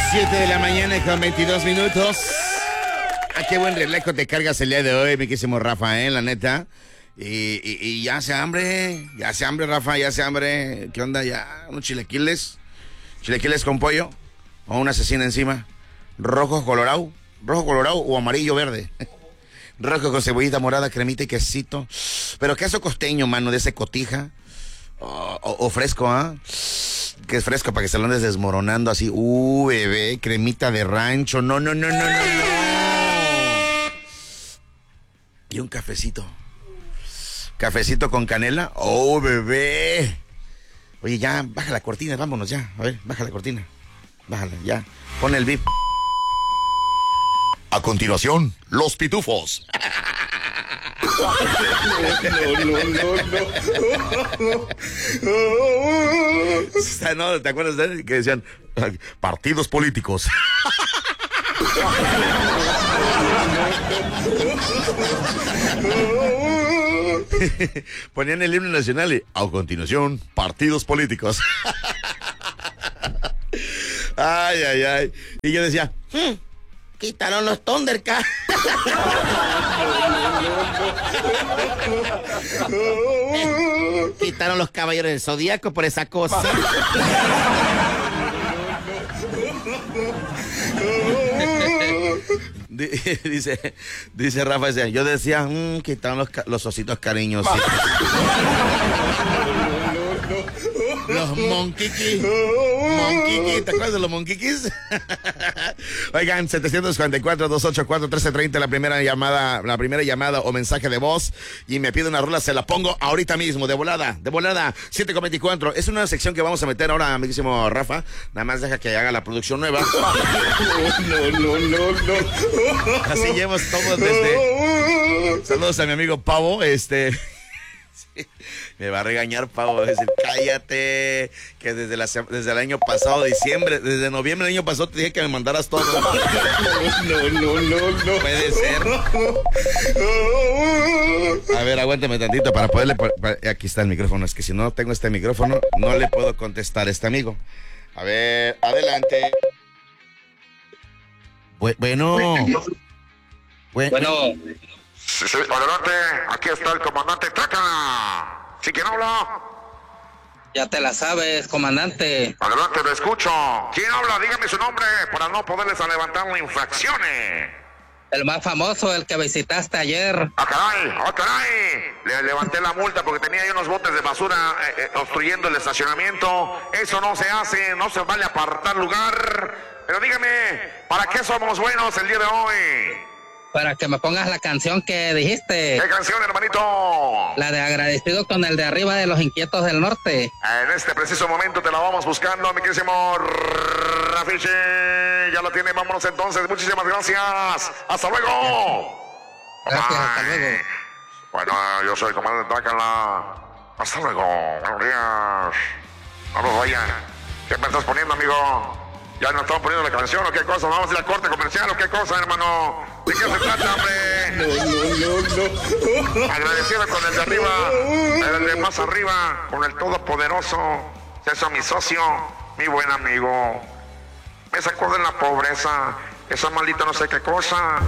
7 de la mañana con 22 minutos. Ah, qué buen relajo te cargas el día de hoy, mi querísimo Rafa, la neta. Y ya hace hambre, Rafa, ya hace hambre. ¿Qué onda ya? ¿Unos chilequiles? ¿Chilequiles con pollo? ¿O una asesina encima? ¿Rojo colorado o amarillo verde? Rojo con cebollita morada, cremita y quesito. Pero queso costeño, mano, de ese cotija. O fresco, ¿ah? Que es fresco para que se lo andes desmoronando así. Bebé, cremita de rancho. No. Y un cafecito. Cafecito con canela. Oh, bebé. Oye, ya, baja la cortina, vámonos ya. A ver, baja la cortina. Bájala, ya. Pon el bip. A continuación, los pitufos. No, ¿te acuerdas de él? Que decían partidos políticos. Ponían el himno nacional y a continuación, partidos políticos. Ay. Y yo decía, quitaron los Thundercats. Quitaron los Caballeros del Zodíaco por esa cosa. Dice Rafa, yo decía, quitaron los ositos cariñosos. Los monquiquis. ¿Te acuerdas de los monquiquis? Oigan, 744-284-1330, la primera llamada o mensaje de voz. Y me pide una rola, se la pongo ahorita mismo, de volada. 7:24. Es una sección que vamos a meter ahora, amiguísimo Rafa. Nada más deja que haga la producción nueva. No. Así llevamos todos desde... Saludos a mi amigo Pavo, Me va a regañar, Pavo, va a decir, cállate, que desde el año pasado, desde noviembre del año pasado te dije que me mandaras todo. No. Puede ser. A ver, aguántame tantito para poderle... Aquí está el micrófono, es que si no tengo este micrófono, no le puedo contestar a este amigo. A ver, adelante. Bueno. Sí, adelante, aquí está el comandante Traca. ¿Sí quién habla? Ya te la sabes, comandante. Adelante, lo escucho. ¿Quién habla? Dígame su nombre para no poderles a levantar las infracciones. El más famoso, el que visitaste ayer. ¡Ah, caray! Le levanté la multa porque tenía ahí unos botes de basura obstruyendo el estacionamiento. Eso no se hace, no se vale apartar lugar. Pero dígame, ¿para qué somos buenos el día de hoy? Para que me pongas la canción que dijiste. ¿Qué canción, hermanito? La de Agradecido con el de Arriba de los Inquietos del Norte. En este preciso momento te la vamos buscando, mi querísimo Rafiche. Ya lo tiene, vámonos entonces. Muchísimas gracias. ¡Hasta luego! Gracias, hasta luego. Bueno, yo soy el comandante Trácala. Hasta luego. Buenos días. Vamos, vaya. ¿Qué me estás poniendo, amigo? ¿Ya nos estamos poniendo la canción o qué cosa? ¿Vamos a ir a corte comercial o qué cosa, hermano? ¿De qué se trata, hombre? No. Agradecido con el de arriba, el de más arriba, con el todopoderoso. Eso, mi socio, mi buen amigo. Me sacó de la pobreza, esa maldita no sé qué cosa.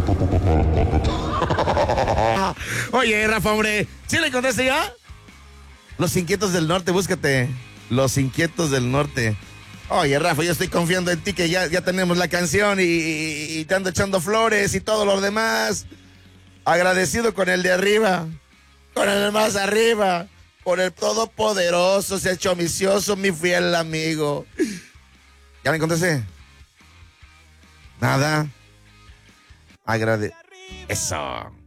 Oye, Rafa, hombre, ¿sí le contaste ya? Los Inquietos del Norte, búscate. Los Inquietos del Norte. Oye, Rafa, yo estoy confiando en ti que ya tenemos la canción y te ando echando flores y todo lo demás. Agradecido con el de arriba, con el más arriba, con el todopoderoso, se ha hecho ambicioso, mi fiel amigo. ¿Ya me encontraste? Nada. Eso.